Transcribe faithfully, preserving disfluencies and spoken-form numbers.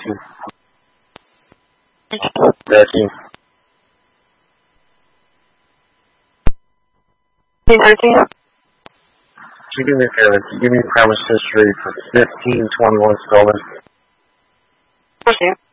Becky. Becky. Hey, thirteen. Can you give me a favor? Can you give me premise history for fifteen twenty-one stolen? Proceed.